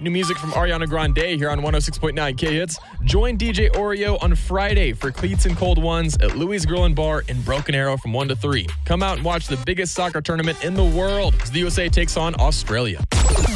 new music from Ariana Grande here on 106.9 K-Hits. Join DJ Oreo on Friday for Cleats and Cold Ones at Louis Grill and Bar in Broken Arrow from 1 to 3. Come out and watch the biggest soccer tournament in the world as the USA takes on Australia.